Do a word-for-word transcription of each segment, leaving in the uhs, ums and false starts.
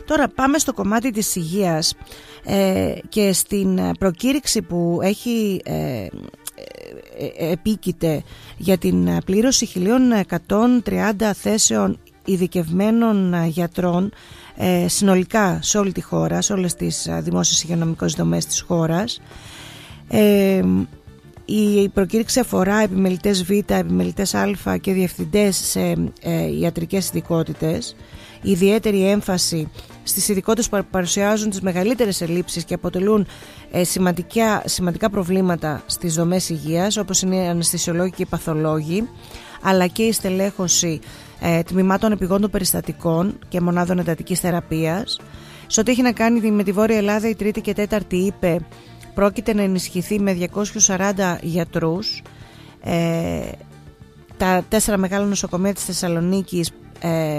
Τώρα πάμε στο κομμάτι της υγείας ε, και στην προκήρυξη που έχει ε, ε, επίκειται για την πλήρωση χίλια εκατόν τριάντα θέσεων ειδικευμένων γιατρών ε, συνολικά σε όλη τη χώρα, σε όλες τις δημόσιες υγειονομικές δομές της χώρας. Ε, η προκήρυξη αφορά επιμελητές Β, επιμελητές Α και διευθυντές σε ε, ιατρικές ειδικότητες. Η ιδιαίτερη έμφαση στις ειδικότητες που παρουσιάζουν τις μεγαλύτερες ελλείψεις και αποτελούν ε, σημαντικά, σημαντικά προβλήματα στις δομές υγείας, όπως είναι οι αναισθησιολόγοι και οι παθολόγοι, αλλά και η στελέχωση ε, τμήματων επιγόντων περιστατικών και μονάδων εντατικής θεραπείας. Σε ό,τι έχει να κάνει με τη Βόρεια Ελλάδα, η τρίτη και τέταρτη ΥΠΕ πρόκειται να ενισχυθεί με διακόσιους σαράντα γιατρούς. Ε, τα τέσσερα μεγάλα νοσοκομεία της Θεσσαλονίκης ε,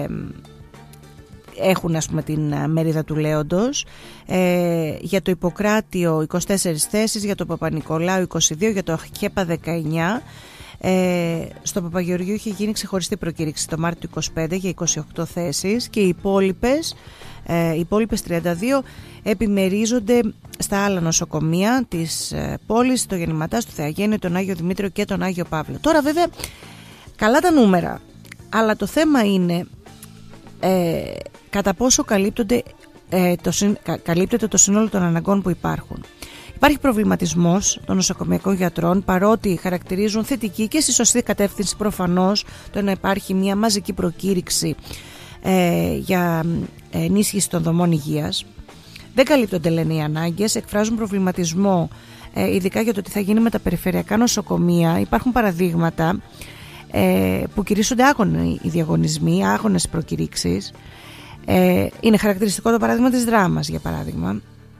έχουν, ας πούμε, την μερίδα του λέοντος. Ε, για το Ιπποκράτιο είκοσι τέσσερις θέσεις, για το Παπα-Νικολάου είκοσι δύο, για το ΧΕΠΑ δεκαεννιά. Ε, στο Παπαγεωργίου είχε γίνει ξεχωριστή προκήρυξη το Μάρτιο του είκοσι πέντε για είκοσι οκτώ θέσεις και οι υπόλοιπες, ε, οι υπόλοιπες τριάντα δύο επιμερίζονται στα άλλα νοσοκομεία της ε, πόλης, το Γεννηματάς, το Θεαγέννη, τον Άγιο Δημήτριο και τον Άγιο Παύλο. Τώρα βέβαια καλά τα νούμερα, αλλά το θέμα είναι ε, κατά πόσο καλύπτονται, ε, το, κα, καλύπτεται το σύνολο των αναγκών που υπάρχουν. Υπάρχει προβληματισμός των νοσοκομειακών γιατρών, παρότι χαρακτηρίζουν θετική και στη σωστή κατεύθυνση προφανώς το να υπάρχει μια μαζική προκήρυξη ε, για ενίσχυση των δομών υγείας. Δεν καλύπτονται, λένε, οι ανάγκες, εκφράζουν προβληματισμό ε, ειδικά για το τι θα γίνει με τα περιφερειακά νοσοκομεία. Υπάρχουν παραδείγματα ε, που κηρύσσονται άγωνοι οι διαγωνισμοί, άγωνες προκηρύξεις. Ε, είναι χαρακτηριστικό το παράδειγμα της Δράμας, για παράδειγμα.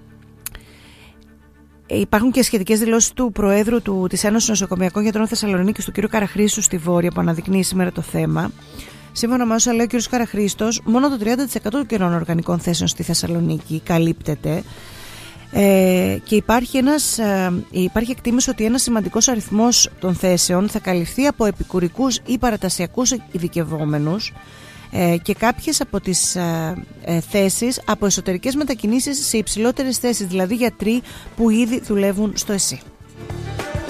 Υπάρχουν και σχετικές δηλώσεις του Προέδρου του, της Ένωσης Νοσοκομειακών Γιατρών Θεσσαλονίκης, του κ. Καραχρήστου, στη Βόρεια, που αναδεικνύει σήμερα το θέμα. Σύμφωνα με όσα λέει ο κ. Καραχρήστος, μόνο το τριάντα τοις εκατό των καινών οργανικών θέσεων στη Θεσσαλονίκη καλύπτεται. Ε, και υπάρχει, ένας, ε, υπάρχει εκτίμηση ότι ένας σημαντικός αριθμός των θέσεων θα καλυφθεί από επικουρικούς ή παρατασιακούς ειδικευόμενους ε, και κάποιες από τις ε, ε, θέσεις από εσωτερικές μετακινήσεις σε υψηλότερες θέσεις, δηλαδή γιατροί που ήδη δουλεύουν στο ΕΣΥ.